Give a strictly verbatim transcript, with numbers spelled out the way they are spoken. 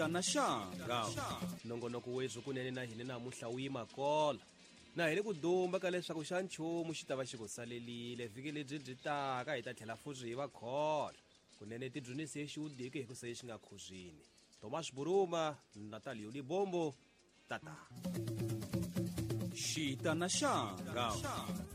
xita na xanga nongonoko wezu kunene na hina namuhla wu yima kola na hi le ku dumba ka leswaku xa nchumu xi ta va xi ku salelile vhiki lebyi byi taka hi ta tlhela futhi hi va khola kunene tidyonisi xiwudiki hi ku se xi nga khuzini Thomas Buruma Natalio Libombo tata xita na xanga